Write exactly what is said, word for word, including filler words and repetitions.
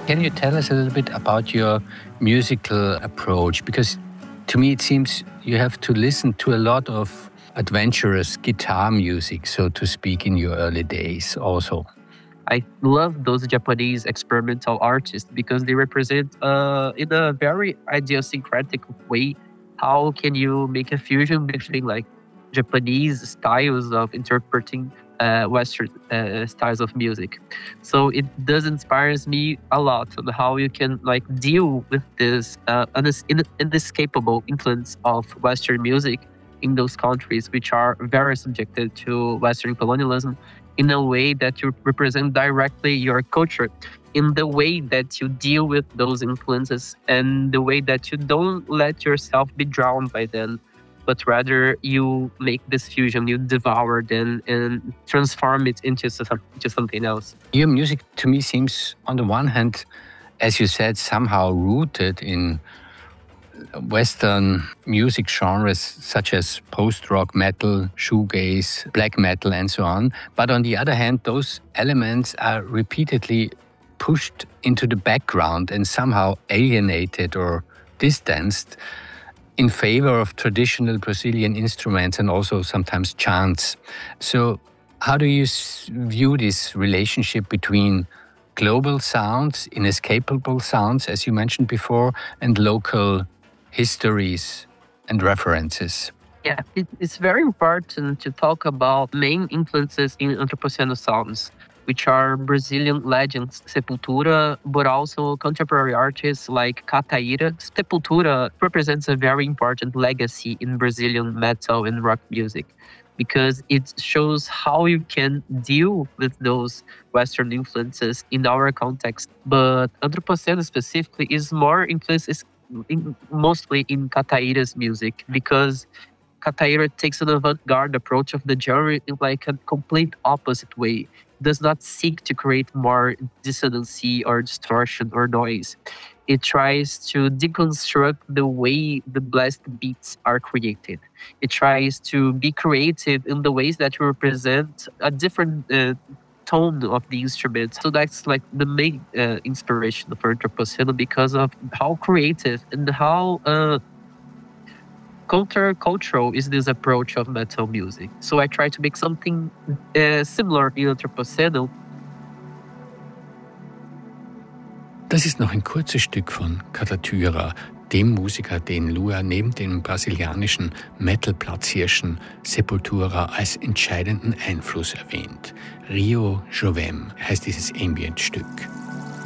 Can you tell us a little bit about your musical approach? Because to me it seems you have to listen to a lot of adventurous guitar music, so to speak, in your early days also. I love those Japanese experimental artists because they represent, uh, in a very idiosyncratic way, how can you make a fusion between like Japanese styles of interpreting uh, Western uh, styles of music. So it does inspires me a lot on how you can like deal with this uh, inis- in- inescapable influence of Western music in those countries which are very subjected to Western colonialism, in a way that you represent directly your culture, in the way that you deal with those influences, and the way that you don't let yourself be drowned by them, but rather you make this fusion, you devour them and transform it into, some, into something else. Your music to me seems, on the one hand, as you said, somehow rooted in Western music genres such as post-rock, metal, shoegaze, black metal, and so on. But on the other hand, those elements are repeatedly pushed into the background and somehow alienated or distanced in favor of traditional Brazilian instruments and also sometimes chants. So how do you view this relationship between global sounds, inescapable sounds, as you mentioned before, and local histories and references? Yeah, it, it's very important to talk about main influences in Anthropocene sounds, which are Brazilian legends Sepultura, but also contemporary artists like Cataíra. Sepultura represents a very important legacy in Brazilian metal and rock music, because it shows how you can deal with those Western influences in our context. But Anthropocene specifically is more influences in, mostly in Cataíra's music, because Cataíra takes an avant-garde approach of the genre in like a complete opposite way. It does not seek to create more dissonancy or distortion or noise. It tries to deconstruct the way the blast beats are created. It tries to be creative in the ways that represent a different uh, tone of the instrument. So that's like the main uh, inspiration for Anthropocene, because of how creative and how uh, countercultural is this approach of metal music. So I try to make something uh, similar in Anthropocene. Das ist noch ein kurzes Stück von Catatura, dem Musiker, den Lua neben dem brasilianischen Metal-Platzhirschen Sepultura als entscheidenden Einfluss erwähnt. Rio Jovem heißt dieses Ambient-Stück.